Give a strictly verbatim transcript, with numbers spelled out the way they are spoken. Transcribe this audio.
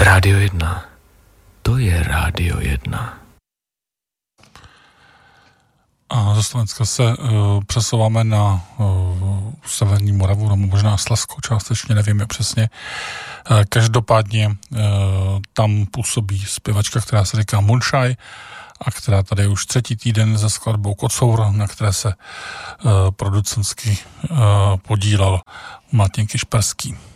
Rádio jedna. To je Rádio jedna. A ze Slovenska se uh, přesouváme na uh, severní Moravu, nebo možná Slezskou částečně, nevím přesně. Uh, každopádně uh, tam působí zpěvačka, která se říká Moonshine a která tady je už třetí týden se skladbou Kocour, na které se uh, producentsky uh, podílel Martin Kišperský.